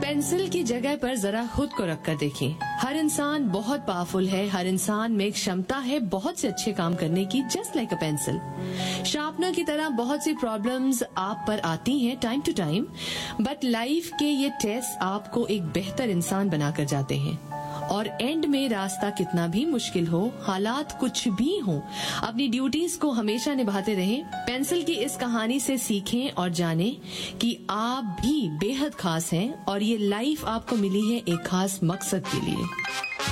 Pencil की जगह पर जरा खुद को रखकर देखें। हर इंसान बहुत पावरफुल है, हर इंसान में एक क्षमता है बहुत से अच्छे काम करने की, just like a pencil. Sharpener की तरह बहुत सी प्रॉब्लम्स आप पर आती हैं time to time, but life के ये टेस्ट आपको एक बेहतर इंसान बनाकर जाते हैं। और एंड में रास्ता कितना भी मुश्किल हो, हालात कुछ भी हो, अपनी ड्यूटीज को हमेशा निभाते रहें। पेंसिल की इस कहानी से सीखें और जानें कि आप भी बेहद खास हैं और ये लाइफ आपको मिली है एक खास मकसद के लिए।